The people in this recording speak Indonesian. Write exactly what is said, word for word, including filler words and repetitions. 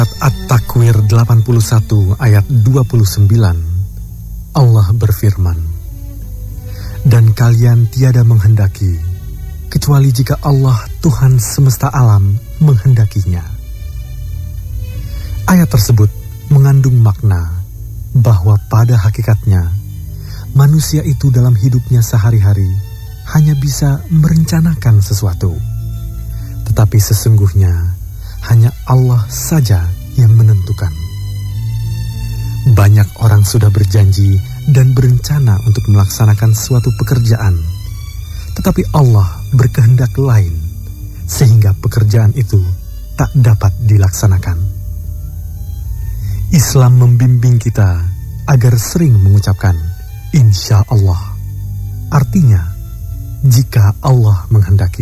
At-Takwir delapan puluh satu ayat dua puluh sembilan, Allah berfirman, "Dan kalian tiada menghendaki, kecuali jika Allah Tuhan semesta alam menghendakinya." Ayat tersebut mengandung makna bahwa pada hakikatnya, manusia itu dalam hidupnya sehari-hari hanya bisa merencanakan sesuatu. Tetapi sesungguhnya, hanya Allah saja yang menentukan. Banyak orang sudah berjanji dan berencana untuk melaksanakan suatu pekerjaan, tetapi Allah berkehendak lain, sehingga pekerjaan itu tak dapat dilaksanakan. Islam membimbing kita agar sering mengucapkan insya Allah. Artinya, jika Allah menghendaki.